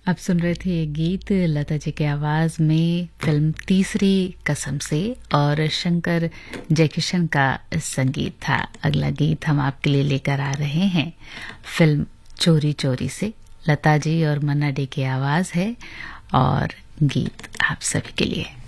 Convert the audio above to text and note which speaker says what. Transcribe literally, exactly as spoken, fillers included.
Speaker 1: आप सुन रहे थे ये गीत लता जी की आवाज में फिल्म तीसरी कसम से, और शंकर जयकिशन का संगीत था। अगला गीत हम आपके लिए लेकर आ रहे हैं फिल्म चोरी चोरी से। लता जी और मन्ना डे की आवाज है और गीत आप सभी के लिए।